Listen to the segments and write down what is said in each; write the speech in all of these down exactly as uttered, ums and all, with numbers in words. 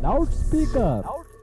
Loud speaker.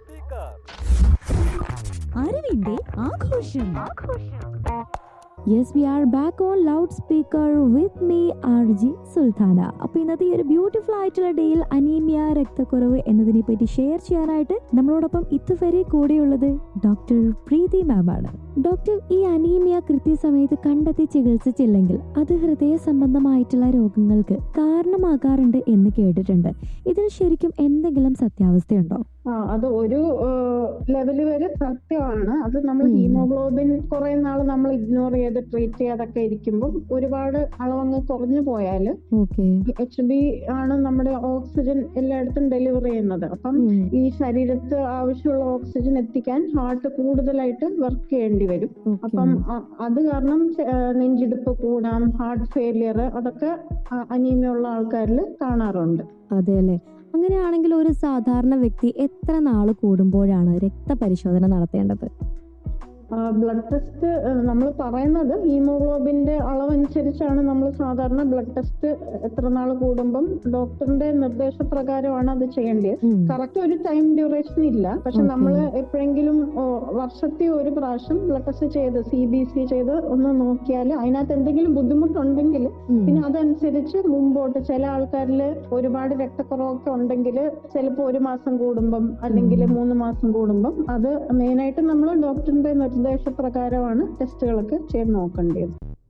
അറിവിന്റെ ആഘോഷം. Yes, V are back on loud speaker with me R G Sultana. അപ്പൊ ഇന്നത്തെ ഈ ഒരു ബ്യൂട്ടിഫുൾ ആയിട്ടുള്ള ഡേയിൽ അനീമിയ, രക്തക്കുറവ് എന്നതിനെ പറ്റി ഷെയർ ചെയ്യാനായിട്ട് നമ്മളോടൊപ്പം ഇതുവരെ കൂടെയുള്ളത് ഡോക്ടർ പ്രീതി മാം ആണ്. ഡോക്ടർ, ഈ അനീമിയ കൃത്യസമയത്ത് കണ്ടെത്തി ചികിത്സിച്ചില്ലെങ്കിൽ അത് ഹൃദയ സംബന്ധമായിട്ടുള്ള രോഗങ്ങൾക്ക് കാരണമാകാറുണ്ട് എന്ന് കേട്ടിട്ടുണ്ട്. ഇതിൽ ശരിക്കും എന്തെങ്കിലും സത്യാവസ്ഥയുണ്ടോ? ആ അത് ഒരു ലെവല് വരെ സത്യമാണ്. അത് നമ്മൾ ഹീമോഗ്ലോബിൻ കുറെ നാൾ നമ്മൾ ഇഗ്നോർ ചെയ്ത് ട്രീറ്റ് ചെയ്യാതൊക്കെ ഇരിക്കുമ്പോൾ ഒരുപാട് അളവങ്ങ് കുറഞ്ഞു പോയാൽ എച്ച് ബി ആണ് നമ്മുടെ ഓക്സിജൻ എല്ലായിടത്തും ഡെലിവർ ചെയ്യുന്നത്. അപ്പം ഈ ശരീരത്ത് ആവശ്യമുള്ള ഓക്സിജൻ എത്തിക്കാൻ ഹാർട്ട് കൂടുതലായിട്ട് വർക്ക് ചെയ്യേണ്ടി വരും. അപ്പം അത് കാരണം നെഞ്ചിടിപ്പ് കൂടാം, ഹാർട്ട് ഫെയിലിയർ, അതൊക്കെ അനീമിയ ഉള്ള ആൾക്കാരിൽ കാണാറുണ്ട്. അതെ അല്ലേ? അങ്ങനെയാണെങ്കിൽ ഒരു സാധാരണ വ്യക്തി എത്ര നാള് കൂടുമ്പോഴാണ് രക്തപരിശോധന നടത്തേണ്ടത്? ബ്ലഡ് ടെസ്റ്റ് നമ്മൾ പറയുന്നത് ഹീമോഗ്ലോബിന്റെ അളവനുസരിച്ചാണ് നമ്മൾ സാധാരണ ബ്ലഡ് ടെസ്റ്റ് എത്ര നാൾ കൂടുമ്പം ഡോക്ടറിന്റെ നിർദ്ദേശപ്രകാരമാണ് അത് ചെയ്യേണ്ടത്. കറക്റ്റ് ഒരു ടൈം ഡ്യൂറേഷൻ ഇല്ല. പക്ഷെ നമ്മൾ എപ്പോഴെങ്കിലും വർഷത്തിൽ ഒരു പ്രാവശ്യം ബ്ലഡ് ടെസ്റ്റ് ചെയ്ത് സി ബി സി ചെയ്ത് ഒന്ന് നോക്കിയാൽ അതിനകത്ത് എന്തെങ്കിലും ബുദ്ധിമുട്ടുണ്ടെങ്കിൽ പിന്നെ അതനുസരിച്ച് മുമ്പോട്ട് ചില ആൾക്കാരിൽ ഒരുപാട് രക്തക്കുറവൊക്കെ ഉണ്ടെങ്കിൽ ചിലപ്പോൾ ഒരു മാസം കൂടുമ്പം അല്ലെങ്കിൽ മൂന്ന് മാസം കൂടുമ്പം അത് മെയിനായിട്ട് നമ്മൾ ഡോക്ടറിന്റെ നിർദ്ദേശപ്രകാരമാണ് ടെസ്റ്റുകളൊക്കെ ചെയ്ത് നോക്കേണ്ടത്.